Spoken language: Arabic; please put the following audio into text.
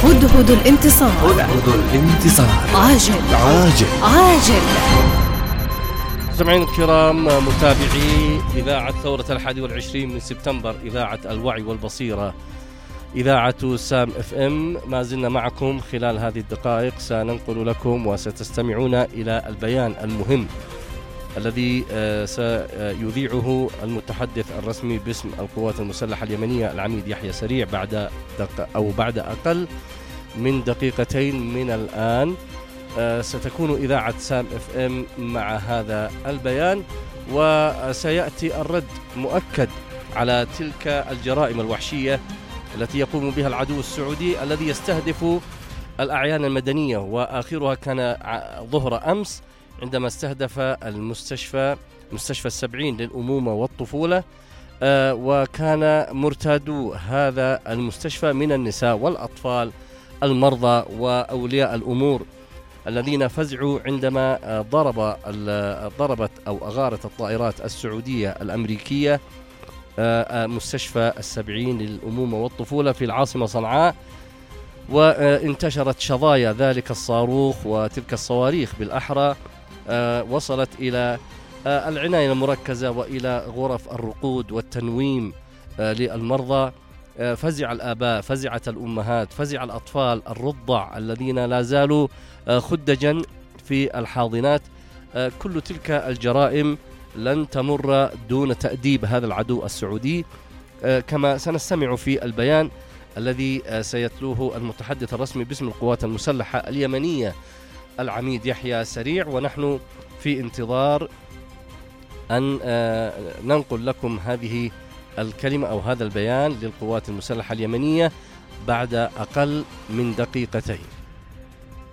هدهد الانتصار. هدهد الانتصار. عاجل عاجل عاجل. سمعين الكرام، متابعي إذاعة ثورة 21 من سبتمبر، إذاعة الوعي والبصيرة، إذاعة سام اف ام، ما زلنا معكم خلال هذه الدقائق. سننقل لكم وستستمعون إلى البيان المهم الذي سيذيعه المتحدث الرسمي باسم القوات المسلحة اليمنية العميد يحيى سريع بعد أقل من دقيقتين من الآن. ستكون إذاعة سام اف ام مع هذا البيان، وسيأتي الرد مؤكد على تلك الجرائم الوحشية التي يقوم بها العدو السعودي الذي يستهدف الأعيان المدنية، وآخرها كان ظهر أمس عندما استهدف مستشفى السبعين للأمومة والطفولة، وكان مرتادو هذا المستشفى من النساء والأطفال المرضى وأولياء الأمور الذين فزعوا عندما ضربت أو أغارت الطائرات السعودية الأمريكية مستشفى السبعين للأمومة والطفولة في العاصمة صنعاء، وانتشرت شظايا ذلك الصاروخ وتلك الصواريخ بالأحرى وصلت إلى العناية المركزة وإلى غرف الرقود والتنويم للمرضى. فزع الآباء، فزعت الأمهات، فزع الأطفال الرضع الذين لا زالوا خدجا في الحاضنات. كل تلك الجرائم لن تمر دون تأديب هذا العدو السعودي، كما سنستمع في البيان الذي سيتلوه المتحدث الرسمي باسم القوات المسلحة اليمنية العميد يحيى سريع، ونحن في انتظار أن ننقل لكم هذه الكلمة أو هذا البيان للقوات المسلحة اليمنية بعد أقل من دقيقتين.